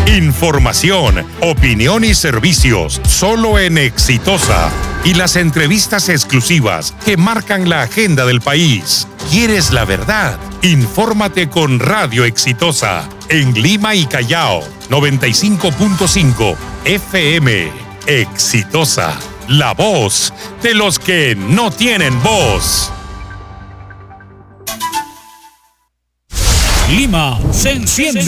Información, opinión y servicios solo en Exitosa. Y las entrevistas exclusivas que marcan la agenda del país. ¿Quieres la verdad? Infórmate con Radio Exitosa en Lima y Callao, 95.5 FM. Exitosa, la voz de los que no tienen voz. Lima se enciende.